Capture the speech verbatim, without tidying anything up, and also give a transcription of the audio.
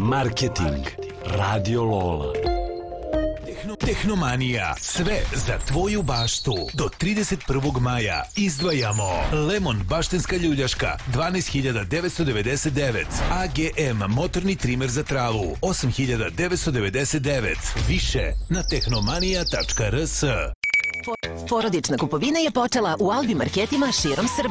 Marketing. Radio Lola. Tehnomanija. Sve za tvoju baštu. Do trideset prvog maja izdvajamo Lemon baštenska ljuljaška dvanaest hiljada devetsto devedeset devet, A G M motorni trimer za travu osam hiljada devetsto devedeset devet. Više na tehnomanija tačka r s. Porodična kupovina je počela u Albi marketima širom Srbije.